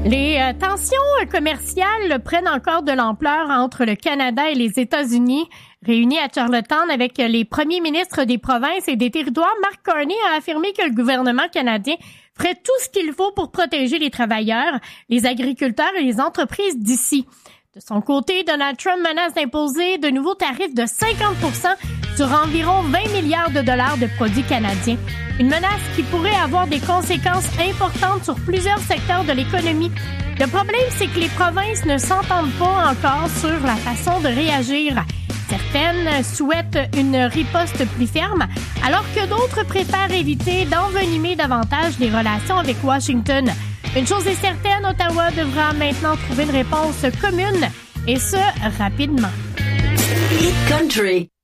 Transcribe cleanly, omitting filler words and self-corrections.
Les tensions commerciales prennent encore de l'ampleur entre le Canada et les États-Unis. Réunis à Charlottetown avec les premiers ministres des provinces et des territoires, Mark Carney a affirmé que le gouvernement canadien ferait tout ce qu'il faut pour protéger les travailleurs, les agriculteurs et les entreprises d'ici. De son côté, Donald Trump menace d'imposer de nouveaux tarifs de 50% sur environ 20 milliards de dollars de produits canadiens. Une menace qui pourrait avoir des conséquences importantes sur plusieurs secteurs de l'économie. Le problème, c'est que les provinces ne s'entendent pas encore sur la façon de réagir. Certaines souhaitent une riposte plus ferme, alors que d'autres préfèrent éviter d'envenimer davantage les relations avec Washington. Une chose est certaine, Ottawa devra maintenant trouver une réponse commune, et ce, rapidement. Hit Country.